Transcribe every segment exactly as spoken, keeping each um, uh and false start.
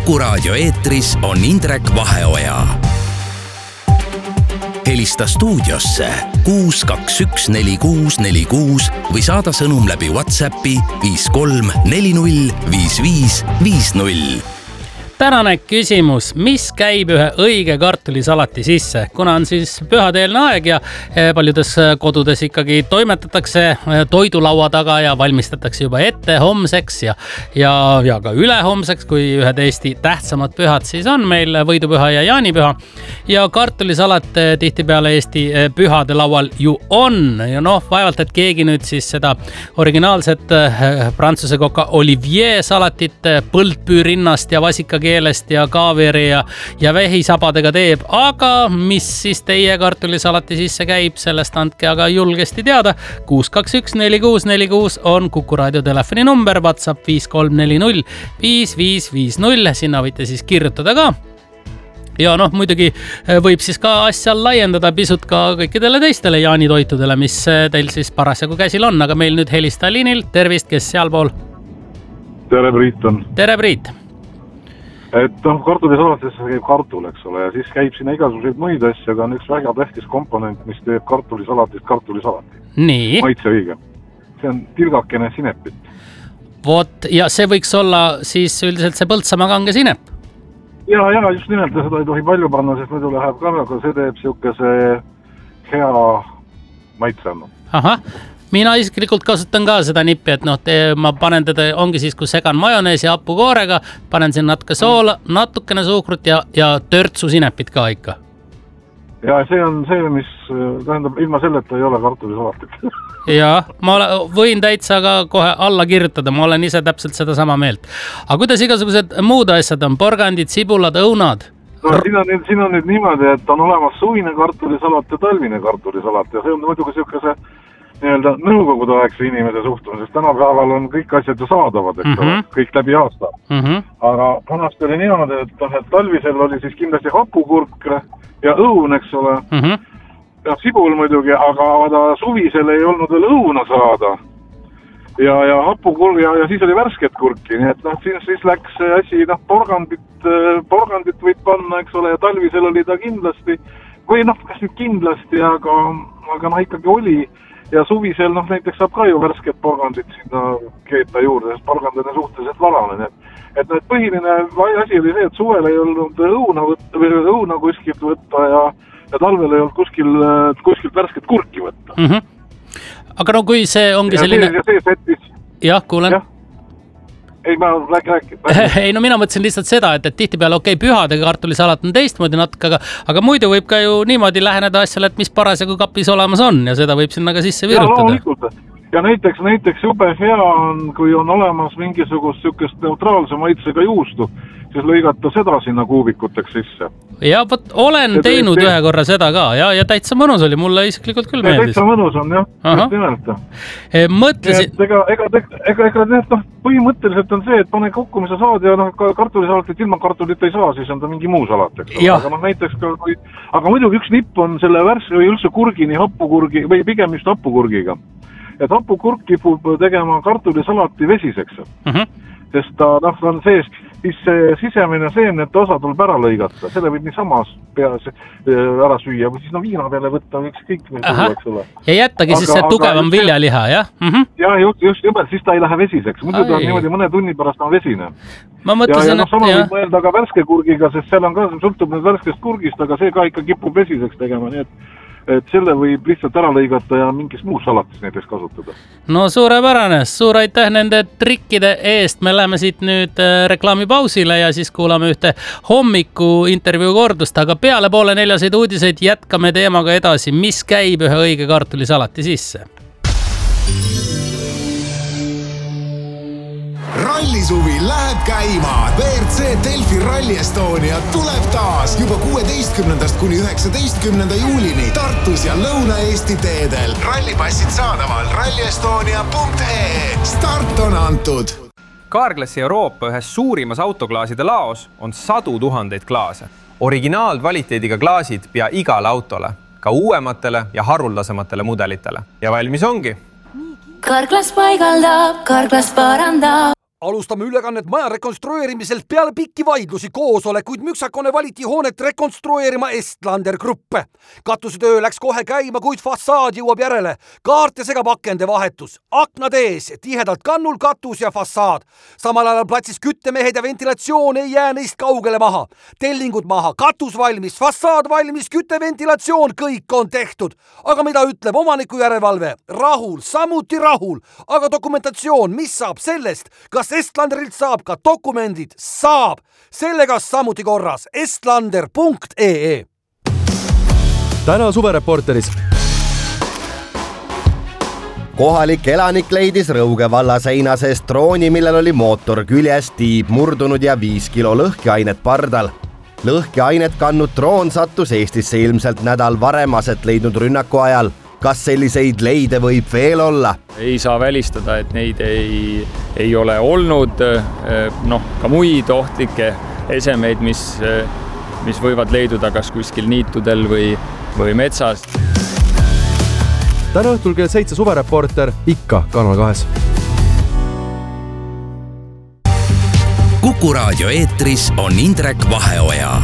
Kuku Raadio eetris on Indrek Vaheoja. Helista stuudiosse kuus kaks üks neli kuus neli kuus või saada sõnum läbi WhatsAppi viis kolm neli null viis viis viis null. Tänane küsimus, mis käib ühe õige kartulisalati sisse? Kuna on siis pühadeelne aeg ja paljudes kodudes ikkagi toimetatakse toidulaua taga ja valmistatakse juba ette homseks ja, ja, ja ka ülehomseks, kui ühed Eesti tähtsamad pühad siis on meil võidupüha ja jaanipüha. Ja kartulisalat tihtipeale Eesti pühade laual ju on. Ja noh, vaevalt, et keegi nüüd siis seda originaalset prantsuse koka Olivier salatit põldpüürinnast ja vasika keelest ja kaaveri ja, ja vehisabadega teeb, aga mis siis teie kartulisalati sisse käib, sellest andke aga julgesti teada. kuus kaks üks neli kuus neli kuus on Kuku Raadio telefoni number, WhatsApp viis kolm neli null viis viis viis null, sinna võite siis kirjutada ka. Ja noh, muidugi võib siis ka asja laiendada pisut ka kõikidele teistele jaanitoitudele, mis teil siis parasjagu käsil on, aga meil nüüd helista liinil. Tervist, kes sealpool? Tere, Priit on. Tere, Priit. Et noh, kartulisalatisse käib kartul, eks ole, ja siis käib sinna igasuguseid muid asju, aga on üks väga tähtis komponent, mis teeb kartulisalatist kartulisalati. Nii. Maitse õige. See on tilgakene sinepit. Vot, ja see võiks olla siis üldiselt see Põltsamaa kange sinep? Ja, ja, just nimelt, seda ei tohi palju panna, sest muidu läheb ka, aga see teeb siukese hea maitse. Aha. Mina isiklikult kasutan ka seda nippi, et noh, te, ma panen teda, ongi siis, kui segan majonees ja hapukoorega, panen siin natuke soola, natukene suhkrut ja, ja törtsu sinepit ka ikka. Ja see on see, mis tähendab, ilma selleta ei ole kartulisalatit. Ja, ma võin täitsa ka kohe alla kirjutada, ma olen ise täpselt seda sama meelt. Aga kuidas igasugused muud asjad on? Porgandid, sibulad, õunad? No, siin on, siin on nüüd niimoodi, et on olemas suvine kartulisalat ja talvine kartulisalat ja see on muidugi siukese nii-öelda nõukogude aegse inimese suhtumisest. Tänapäeval on kõik asjad ju saadavad, eks ole, mm-hmm. kõik läbi aasta. Mm-hmm. Aga vanasti oli niimoodi, et, et talvisel oli siis kindlasti hapukurk ja õun, eks ole. Mm-hmm. Ja sibul muidugi, aga suvisel ei olnud veel õuna saada. Ja, ja hapukurk ja, ja siis oli värsket kurki. Nii et noh, siis, siis läks asi, noh, porgandit, porgandit võid panna, eks ole, ja talvisel oli ta kindlasti, või noh, kas nüüd kindlasti, aga, aga noh, ikkagi oli. Ja suvisel, noh, näiteks saab ka ju värsket porgandit sinna keeta juurde, sest porgand on suhteliselt varane. Et, et need põhiline asi oli see, et suvel ei olnud õuna, võtta, või õuna kuskilt võtta ja, ja talvel ei olnud kuskil, kuskilt värsket kurki võtta. Mm-hmm. Aga no kui see ongi ja selline... See, ja see settis... Jah, kuulen. Ja. Ei, ma rääk, rääk, rääk. Ei, no mina mõtlesin lihtsalt seda, et, et tihtipeale okei, okay, pühadega kartulisalat on teistmoodi natuke, aga, aga muidu võib ka ju niimoodi läheneda asjale, et mis parasjagu kapis olemas on ja seda võib sinna ka sisse virutada. Ja, ja näiteks, näiteks jube hea on, kui on olemas mingisugust sükest neutraalse maitsega juustu, siis lõigata seda sinna kuubikuteks sisse. Ja võt, olen ja teinud te... ühe korra seda ka ja, ja täitsa mõnus oli, mulle isiklikult küll meeldis. Täitsa mõnus on, jah. E, mõtlesin... Et ega, ega, ega, ega noh, põhimõtteliselt on see, et pane kokku, mis sa saad ja noh, kartulisalatit ilma kartulit ei saa, siis on ta mingi muu salat. Aga noh, näiteks ka, kui... Aga muidugi üks nipp on selle värsi või üldse kurgini hapukurgi, või pigem just hapukurgiga. Et hapukurk kipub tegema kartulisalati vesiseks. Uh-huh. Sest ta noh, on sees, siis see sisemine seemnete osa tuleb ära lõigata. Selle võib nii samas peas ära süüa, või siis no viina peale võtta võiks kõik meil tuua, eks ole. Ja jättagi siis aga, see tugevam aga, viljaliha, jah? Mm-hmm. Ja just, just jubel, siis ta ei lähe vesiseks. Muidu ta on niimoodi mõne tunni pärast on vesine. Ma mõtlesin, ja, ja no, sama võib mõelda ka värske kurgiga, sest seal on ka, sõltub nüüd värskest kurgist, aga see ka ikka kipub vesiseks tegema, nii et et selle võib lihtsalt ära lõigata ja mingis muus salatis näiteks kasutada. No suurepärane, suur aitäh nende trikkide eest. Me läheme siit nüüd reklaamipausile ja siis kuulame ühte hommiku intervjuu kordust, aga peale poole neljaseid uudiseid jätkame teemaga edasi, mis käib ühe õige kartulisalati sisse. Rallisuvi läheb käima. B R C Delfi Rally Estonia tuleb taas juba kuueteistkümnendast kuni üheksateistkümnenda juulini Tartus ja Lõuna-Eesti teedel. Rallipassid saadaval rallyestonia punkt ee. Start on antud. Carglassi Euroopa ühes suurimas autoklaaside laos on sadu tuhandeid klaase. Originaalkvaliteediga klaasid pea igale autole, ka uuematele ja haruldasematele mudelitele. Ja valmis ongi. Carglass paigaldab, Carglass parandab. Alustame ülekannet maja rekonstrueerimiselt peale pikki vaidlusi koosolekuid müksakone valiti hoonet rekonstrueerima Estlander Gruppe. Katusetöö läks kohe käima, kuid fassaad jõuab järele. Kaart ja segab akende vahetus. Aknad ees, tihedalt kannul katus ja fassaad. Samal ajal platsis küttemehed ja ventilatsioon ei jää neist kaugele maha. Tellingud maha, katus valmis, fassaad valmis, kütteventilatsioon, kõik on tehtud. Aga mida ütleb omaniku järelevalve? Rahul, samuti rahul. Aga dokumentatsioon, mis saab sellest? Kas Estlanderilt saab ka dokumendid? Saab! Sellega samuti korras. estlander punkt ee. Täna suvereporteris. Kohalik elanik leidis Rõuge valla seina seest drooni, millel oli mootor küljes, tiib murdunud ja viis kilo lõhkeainet pardal. Lõhkeainet kannud droon sattus Eestisse ilmselt nädal varem aset leidnud rünnaku ajal. Kas selliseid leide võib veel olla? Ei saa välistada, et neid ei, ei ole olnud, noh, ka muid ohtlikke esemeid, mis, mis võivad leiduda kas kuskil niitudel või, või metsas. Täna õhtul kell seitse suvereporter ikka Kanal kahes. Kuku raadio eetris on Indrek Vaheoja.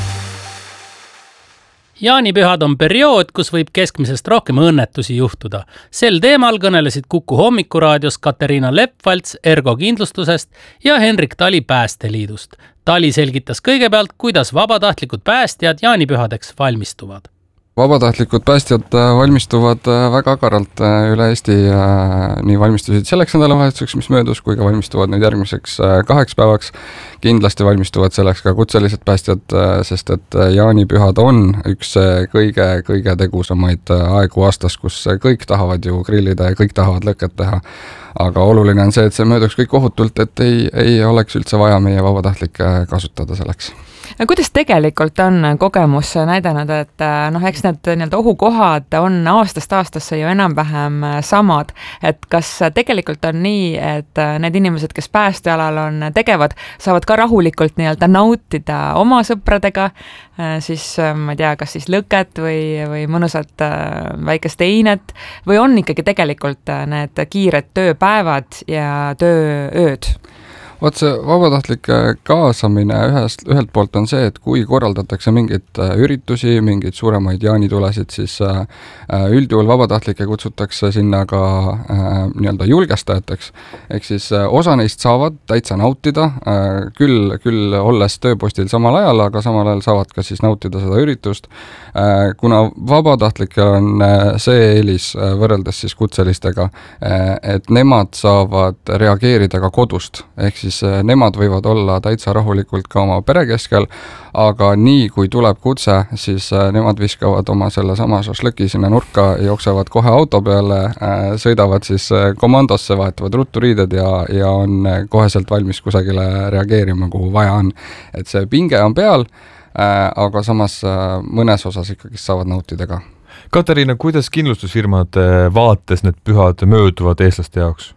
Jaanipühad on periood, kus võib keskmisest rohkem õnnetusi juhtuda. Sel teemal kõnelesid Kuku hommikuraadios Katariina Leppvalts Ergo kindlustusest ja Henrik Tali Päästeliidust. Tali selgitas kõigepealt, kuidas vabatahtlikud päästjad jaanipühadeks valmistuvad. Vabatahtlikud päästjad valmistuvad väga agaralt üle Eesti, nii valmistusid selleks nädalavahetuseks, mis möödus, kui ka valmistuvad nüüd järgmiseks kaheks päevaks. Kindlasti valmistuvad selleks ka kutselised päästjad, sest et jaanipühad on üks kõige, kõige tegusamaid aegu aastas, kus kõik tahavad ju grillida ja kõik tahavad lõket teha. Aga oluline on see, et see mööduks kõik ohutult, et ei, ei oleks üldse vaja meie vabatahtlikke kasutada selleks. Kuidas tegelikult on kogemus näidanud, et noh, eks need nii-öelda ohukohad on aastast aastasse ju enam-vähem samad, et kas tegelikult on nii, et need inimesed, kes päästealal on tegevad, saavad ka rahulikult nii-öelda nautida oma sõpradega, siis ma ei tea, kas siis lõket või, või mõnusat väikest einet või on ikkagi tegelikult need kiired tööpäevad ja tööööd? Vot see vabatahtlike kaasamine ühest, ühelt poolt on see, et kui korraldatakse mingid üritusi, mingid suuremaid jaanitulesid, siis üldjuhul vabatahtlikke kutsutakse sinna ka nii-öelda julgestajateks. Ehk siis osa neist saavad täitsa nautida, küll, küll olles tööpostil samal ajal, aga samal ajal saavad ka siis nautida seda üritust. Kuna vabatahtlikel on see eelis võrreldes siis kutselistega, et nemad saavad reageerida ka kodust, ehk siis siis nemad võivad olla täitsa rahulikult ka oma pere keskel, aga nii kui tuleb kutse, siis nemad viskavad oma selle sama šašlõki sinna nurka, jooksevad kohe auto peale, sõidavad siis komandosse, vahetavad ruturiided ja, ja on koheselt valmis kusagile reageerima, kuhu vaja on. Et see pinge on peal, aga samas mõnes osas ikkagi saavad nautida ka. Katariina, kuidas kindlustusfirmad vaates need pühad mööduvad eestlaste jaoks?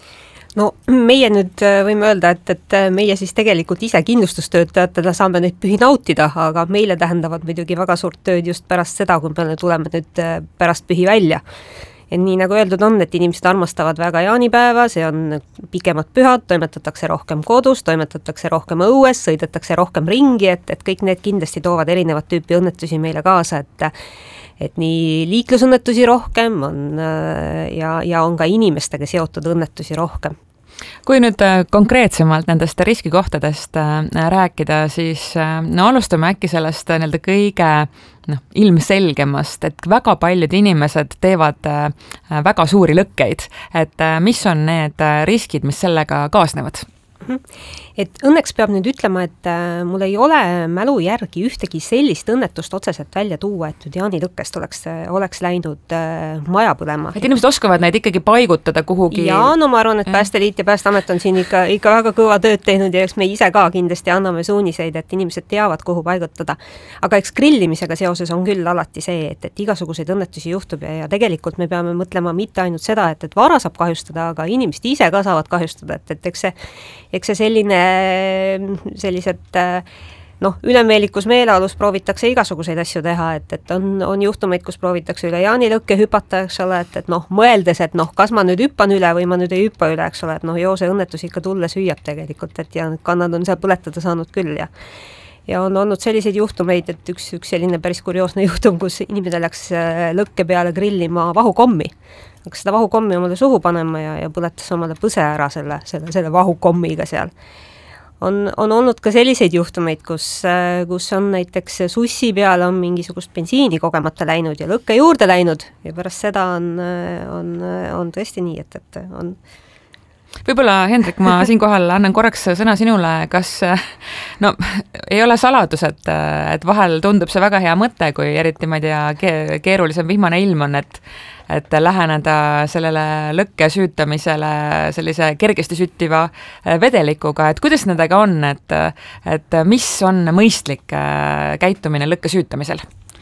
No meie nüüd võime öelda, et, et meie siis tegelikult ise kindlustustöötajatele saame neid pühi nautida, aga meile tähendavad muidugi väga suurt tööd just pärast seda, kui me tuleme nüüd pärast pühi välja. Ja nii nagu öeldud on, et inimesed armastavad väga jaanipäeva, see on pikemad pühad, toimetatakse rohkem kodus, toimetatakse rohkem õues, sõidetakse rohkem ringi, et, et kõik need kindlasti toovad erinevat tüüpi õnnetusi meile kaasa, et et nii liiklusõnnetusi rohkem on ja, ja on ka inimestega seotud õnnetusi rohkem. Kui nüüd konkreetsemalt nendest riskikohtadest rääkida, siis no alustame äkki sellest nii-öelda kõige no, ilmselgemast, et väga paljud inimesed teevad väga suuri lõkkeid, et mis on need riskid, mis sellega kaasnevad? Et õnneks peab nüüd ütlema, et mul ei ole mälu järgi ühtegi sellist õnnetust otseselt välja tuua, et nüüd jaanilõkkest oleks, oleks läinud maja põlema. Et inimesed oskavad neid ikkagi paigutada kuhugi? Ja, no ma arvan, et Päästeliit ja Päästeamet on siin ikka, ikka väga kõva tööd teinud ja eks me ise ka kindlasti anname suuniseid, et inimesed teavad, kuhu paigutada. Aga eks grillimisega seoses on küll alati see, et, et igasuguseid õnnetusi juhtub ja, ja tegelikult me peame mõtlema mitte ainult seda, et, et vara saab kahjustada, aga inimesed ise ka saavad kahjustada, et, et eks see, eks see selline sellised noh, ülemeelikus meeleolus proovitakse igasuguseid asju teha, et, et on, on juhtumeid, kus proovitakse üle jaanilõkke hüpata, eks ole, et, et noh, mõeldes, et noh, kas ma nüüd hüppan üle või ma nüüd ei hüppa üle, eks ole, et noh, joose õnnetus ikka tulles hüüab tegelikult, et ja kannad on seal põletada saanud küll ja ja on olnud selliseid juhtumeid, et üks, üks selline päris kurioosne juhtum, kus inimene läks lõkke peale grillima vahukommi. Hakkas seda vahukommi omale suhu panema ja, ja põletas omale põse ära selle, selle, selle vahukommiga seal. On, on olnud ka selliseid juhtumeid, kus, kus on näiteks sussi peale on mingisugust bensiini kogemata läinud ja lõkke juurde läinud ja pärast seda on, on, on tõesti nii, et, et on võib-olla, Hendrik, ma siinkohal annan korraks sõna sinule, kas no ei ole saladus, et, et vahel tundub see väga hea mõte, kui eriti, ma ei tea, keerulisem vihmane ilm on, et et läheneda sellele lõkke süütamisele sellise kergesti süttiva vedelikuga, et kuidas nendega on, et, et mis on mõistlik käitumine lõkke süütamisel?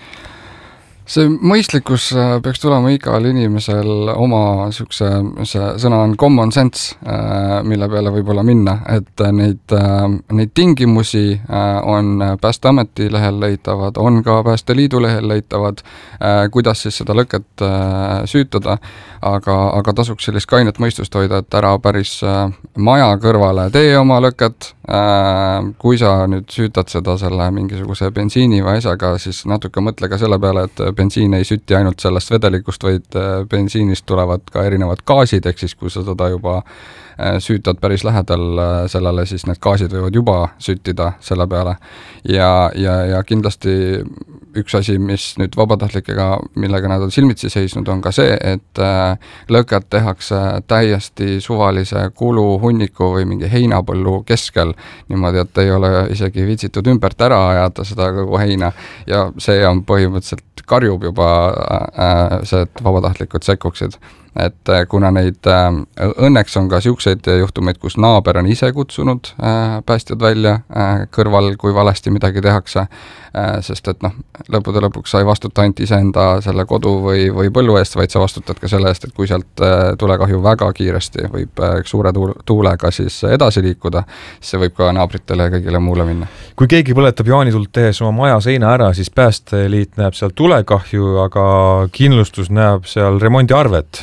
See mõistlikkus peaks tulema igal inimesel oma sükse, see sõna on common sense, mille peale võib-olla minna, et neid, neid tingimusi on Päästeameti lehel leitavad, on ka Päästeliidu lehel leitavad, kuidas siis seda lõket süütada, aga, aga tasuks sellist kainet mõistust hoida, et ära päris maja kõrvale tee oma lõket, kui sa nüüd süütad seda selle mingisuguse bensiini või asjaga, siis natuke mõtle ka selle peale, et bensiin ei süti ainult sellest vedelikust, vaid bensiinist tulevad ka erinevad gaasid, ehk siis kui sa seda juba süütad päris lähedal sellele, siis need gaasid võivad juba süttida selle peale. Ja, ja, ja kindlasti üks asi, mis nüüd vabatahtlikega, millega nad on silmitsi seisnud, on ka see, et lõket tehakse täiesti suvalise kulu hunniku või mingi heinapõllu keskel, niimoodi, et ei ole isegi viitsitud ümbert ära ajada seda kogu heina ja see on põhimõtteliselt karjub juba see, et vabatahtlikud sekkuksid. Et kuna neid õnneks on ka siukseid juhtumeid, kus naaber on ise kutsunud päästjad välja kõrval, kui valesti midagi tehakse, sest et noh, lõppude lõpuks sa ei vastuta ainult iseenda selle kodu või, või põllu eest, vaid sa vastutad ka selle eest, et kui sealt tulekahju väga kiiresti võib suure tuulega siis edasi liikuda, siis see võib ka naabritele ja kõigile muule minna. Kui keegi põletab jaanitult tehes oma maja seina ära, siis Päästeliit näeb seal tulekahju, aga kindlustus näeb seal remondiarvet.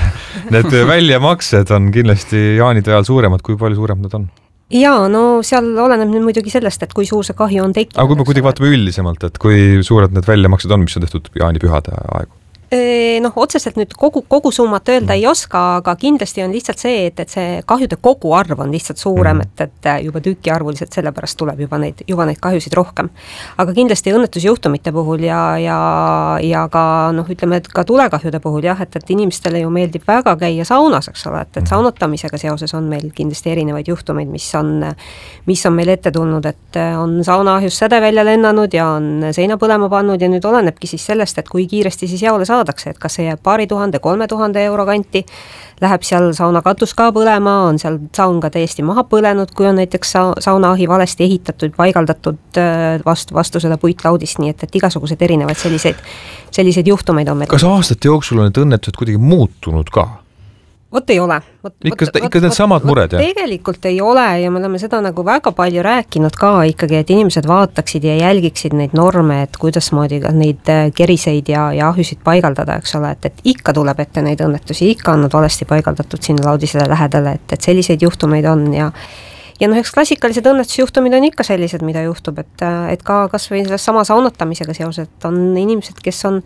Need väljamaksed on kindlasti jaanide ajal suuremad, kui palju suuremad nad on? Jaa, no seal oleneb nüüd muidugi sellest, et kui suur see kahju on tekkinud. Aga kui me kuidagi vaatame üldisemalt, et kui suured need väljamaksed on, mis on tehtud jaanipühade aegu? Noh, otseselt nüüd kogu, kogu summat öelda ei oska, aga kindlasti on lihtsalt see, et, et see kahjude kogu arv on lihtsalt suurem, et, et juba tüüki arvuliselt sellepärast tuleb juba neid, juba neid kahjusid rohkem. Aga kindlasti õnnetusjuhtumite puhul ja, ja, ja ka, noh, ütleme, et ka tulekahjude puhul jah, et, et inimestele ju meeldib väga käia saunas, eks ole, et, et saunotamisega seoses on meil kindlasti erinevaid juhtumeid, mis on, mis on meil ette tulnud, et on saunaahjus säde välja lennanud ja on seina põlema pannud ja nüüd olenebki siis sellest, et kui kiiresti siis jaole saadakse, et kas see jääb paari tuhande, kolme tuhande euro kanti, läheb seal sauna katus ka põlema, on seal saun ka täiesti maha põlenud, kui on näiteks saunaahi valesti ehitatud, paigaldatud vastu, vastu seda puitlaudist, nii et, et igasugused erinevad selliseid, selliseid juhtumeid on meil. Kas aastate jooksul on need õnnetused kuidagi muutunud ka? Vot ei ole. Vot, ikka, vot, ikka need samad vot, mured, jah? Tegelikult ei ole ja me oleme seda nagu väga palju rääkinud ka ikkagi, et inimesed vaataksid ja jälgiksid neid norme, et kuidas moodi neid keriseid ja, ja ahjusid paigaldada, eks ole, et, et ikka tuleb ette neid õnnetusi, ikka on nad valesti paigaldatud sinna laudisele lähedale, et, et selliseid juhtumeid on ja ja noh, eks klassikalised õnnetusjuhtumid on ikka sellised, mida juhtub, et, et ka kas või selles sama saunotamisega seoses, et on inimesed, kes on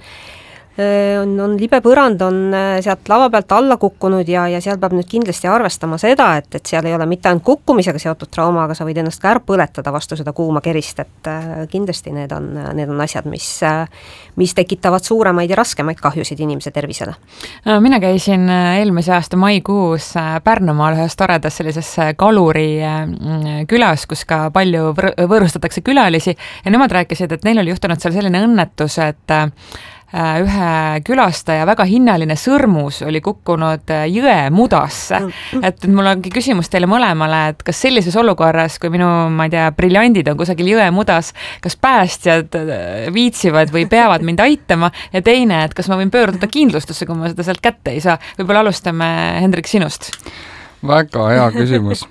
On, on libe põrand, on sealt lava pealt alla kukkunud ja, ja seal peab nüüd kindlasti arvestama seda, et, et seal ei ole mitte ainult kukkumisega seotud trauma, aga sa võid ennast ka ära põletada vastu seda kuuma kerist, et kindlasti need on, need on asjad, mis, mis tekitavad suuremaid ja raskemaid kahjusid inimese tervisele. Mina käisin eelmise aasta maikuus Pärnumaal ühes toredas sellises kaluri külas, kus ka palju võõrustatakse külalisi ja nemad rääkisid, et neil oli juhtunud seal selline õnnetus, et ühe külastaja väga hinnaline sõrmus oli kukkunud jõe mudasse. Et mul ongi küsimus teile mõlemale, et kas sellises olukorras, kui minu, ma ei tea, briljandid on kusagil jõe mudas, kas päästjad viitsivad või peavad mind aitama ja teine, et kas ma võin pöörduda kindlustusse, kui ma seda sealt kätte ei saa. Võib-olla alustame, Hendrik, sinust. väga hea küsimus.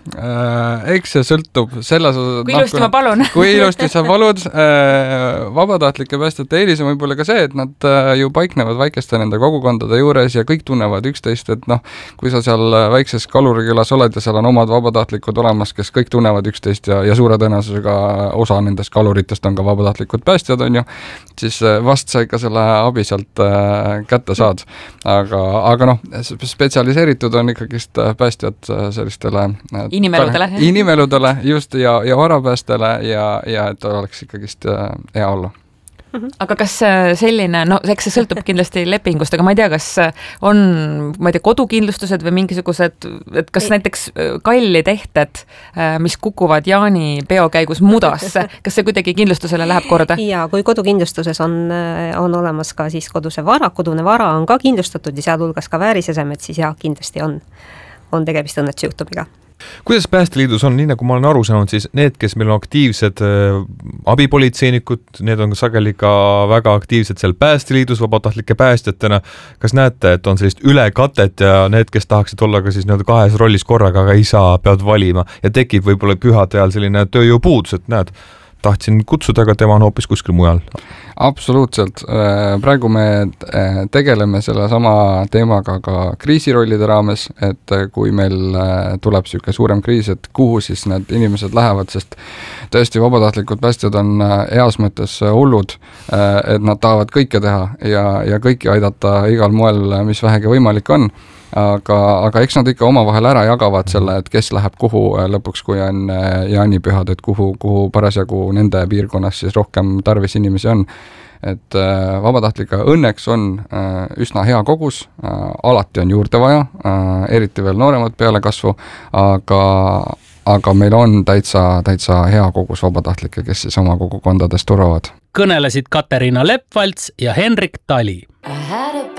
Eks see sõltub selles osas... Kui ilusti ma palun. Kui ilusti sa palud. Vabatahtlike päästjate eelis on võib-olla ka see, et nad ju paiknevad väikeste nende kogukondade juures ja kõik tunnevad üksteist, et noh, kui sa seal väikses kalurikülas oled ja seal on omad vabatahtlikud olemas, kes kõik tunnevad üksteist ja, ja suure tõenäosusega osa nendest kaluritest on ka vabatahtlikud päästjad, on ju, siis vast sa ikka selle abi sealt kätte saad. Aga, aga noh, spetsialiseeritud on ikkagist päästjad sellistele inimeludele, inimeludele just ja, ja varapäästele ja, ja et oleks ikkagist hea olla. Aga kas selline, no eks see sõltub kindlasti lepingust, aga ma ei tea, kas on, ma ei tea, kodukindlustused või mingisugused, et kas näiteks kalli tehted, mis kukuvad Jaani peo käigus mudasse, kas see kuidagi kindlustusele läheb korda? Ja kui kodukindlustuses on, on olemas ka siis koduse vara, kodune vara on ka kindlustatud ja sealhulgas ka väärisesemed, siis jah, kindlasti on, on tegemist õnnetusjuhtumiga. Kuidas Päästeliidus on, nii nagu ma olen aru saanud, siis need, kes meil on aktiivsed äh, abipolitseinikud, need on sageli ka väga aktiivsed seal Päästeliidus vabatahtlike päästjatena. Kas näete, et on sellist ülekatet ja need, kes tahaksid olla ka siis nii-öelda kahes rollis korraga, aga ei saa, peavad valima ja tekib võib-olla pühade ajal selline tööjõupuudus, et näed, tahtsin kutsuda, aga tema on hoopis kuskil mujal. Absoluutselt. Praegu me tegeleme selle sama teemaga ka kriisirollide raames, et kui meil tuleb selline suurem kriis, et kuhu siis need inimesed lähevad, sest tõesti vabatahtlikud päästjad on heas mõttes hullud, et nad tahavad kõike teha ja, ja kõiki aidata igal moel, mis vähegi võimalik on. Aga, aga eks nad ikka omavahel ära jagavad selle, et kes läheb kuhu lõpuks, kui on jaanipühad, et kuhu, kuhu parasjagu nende piirkonnas siis rohkem tarvis inimesi on. Et vabatahtlike õnneks on üsna hea kogus, alati on juurde vaja, eriti veel nooremat peale kasvu, aga, aga meil on täitsa, täitsa hea kogus vabatahtlikke, kes siis oma kogukondades turvavad. Kõnelesid Katariina Leppvalts ja Henrik Tali.